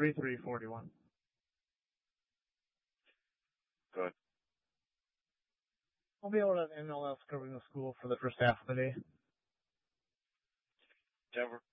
3341. Good. I'll be able to NLS covering the school for the first half of the day. Denver.